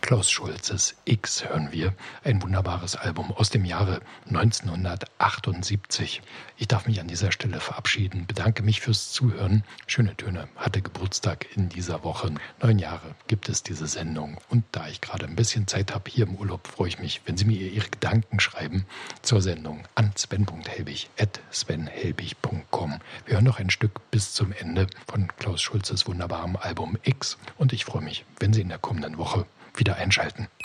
Klaus Schulzes X hören wir, ein wunderbares Album aus dem Jahre 1978. Ich darf mich an dieser Stelle verabschieden, bedanke mich fürs Zuhören. Schöne Töne hatte Geburtstag in dieser Woche. 9 Jahre gibt es diese Sendung und da ich gerade ein bisschen Zeit habe hier im Urlaub, freue ich mich, wenn Sie mir Ihre Gedanken schreiben zur Sendung an sven.helbig@svenhelbig.com. Wir hören noch ein Stück bis zum Ende von Klaus Schulzes wunderbarem Album X und ich freue mich, wenn Sie in der kommenden Woche wieder einschalten.